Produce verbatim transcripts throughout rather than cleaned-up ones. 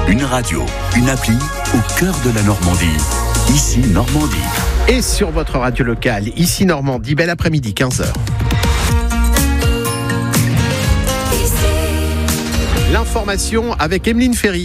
Une radio, une appli au cœur de la Normandie. Ici Normandie. Et sur votre radio locale, ici Normandie, bel après-midi, quinze heures. L'information avec Emeline Ferry.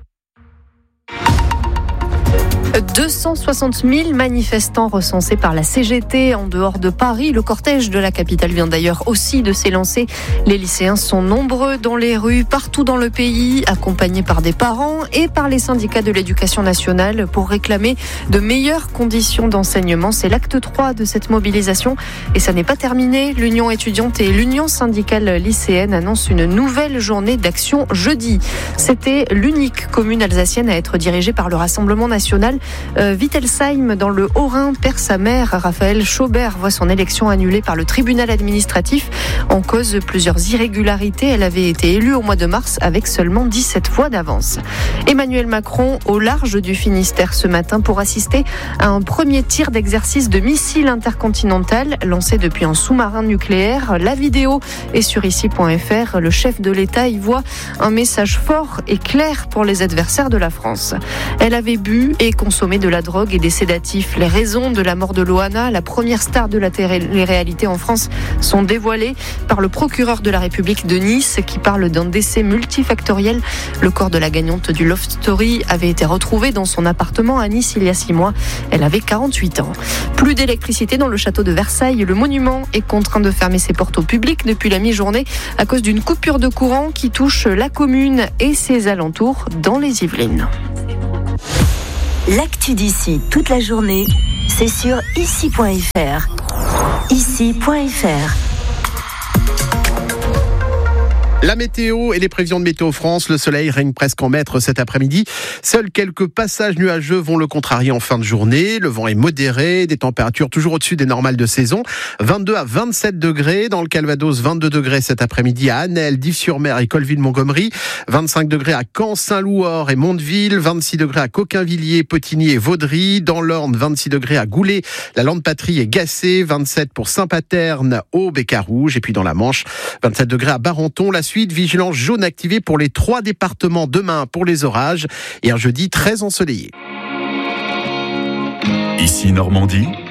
deux cent soixante mille manifestants recensés par la C G T en dehors de Paris. Le cortège de la capitale vient d'ailleurs aussi de s'élancer. Les lycéens sont nombreux dans les rues, partout dans le pays, accompagnés par des parents et par les syndicats de l'éducation nationale pour réclamer de meilleures conditions d'enseignement. C'est l'acte trois de cette mobilisation et ça n'est pas terminé. L'Union étudiante et l'Union syndicale lycéenne annoncent une nouvelle journée d'action jeudi. C'était l'unique commune alsacienne à être dirigée par le Rassemblement national. Euh, Wittelsheim, dans le Haut-Rhin, perd sa mère. Raphaël Schaubert voit son élection annulée par le tribunal administratif. En cause, plusieurs irrégularités. Elle avait été élue au mois de mars avec seulement dix-sept voix d'avance. Emmanuel Macron au large du Finistère ce matin pour assister à un premier tir d'exercice de missile intercontinental lancé depuis un sous-marin nucléaire. La vidéo est sur ici point f r. Le chef de l'État y voit un message fort et clair pour les adversaires de la France. Elle avait bu et consommer de la drogue et des sédatifs. Les raisons de la mort de Loana, la première star de la télé-réalité en France, sont dévoilées par le procureur de la République de Nice qui parle d'un décès multifactoriel. Le corps de la gagnante du Love Story avait été retrouvé dans son appartement à Nice il y a six mois. Elle avait quarante-huit ans. Plus d'électricité dans le château de Versailles. Le monument est contraint de fermer ses portes au public depuis la mi-journée à cause d'une coupure de courant qui touche la commune et ses alentours dans les Yvelines. L'actu d'ici toute la journée, c'est sur ici point f r. ici point f r. La météo et les prévisions de Météo France, le soleil règne presque en maître cet après-midi. Seuls quelques passages nuageux vont le contrarier en fin de journée. Le vent est modéré, des températures toujours au-dessus des normales de saison. vingt-deux à vingt-sept degrés dans le Calvados, vingt-deux degrés cet après-midi à Annelles, Dives-sur-Mer et Colville-Montgomery. vingt-cinq degrés à Caen, Saint-Louor et Mondeville. vingt-six degrés à Coquainvilliers, Potigny et Vaudry. Dans l'Orne, vingt-six degrés à Goulet, la Lande-Patrie et Gacé. vingt-sept pour Saint-Paterne, Aube et Carouge. Et puis dans la Manche, vingt-sept degrés à Barenton. La suite, vigilance jaune activée pour les trois départements demain pour les orages et un jeudi très ensoleillé. Ici Normandie.